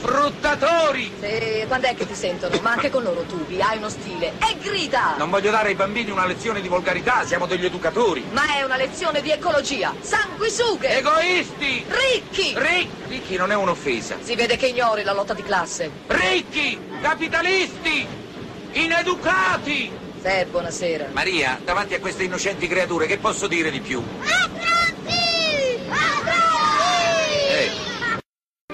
Sfruttatori! Sì, quando è che ti sentono? Ma anche con loro tubi, hai uno stile. E grida! Non voglio dare ai bambini una lezione di volgarità, siamo degli educatori. Ma è una lezione di ecologia. Sanguisughe! Egoisti! Ricchi! Ricchi non è un'offesa. Si vede che ignori la lotta di classe. Ricchi! Capitalisti! Ineducati! Buonasera. Maria, davanti a queste innocenti creature, che posso dire di più?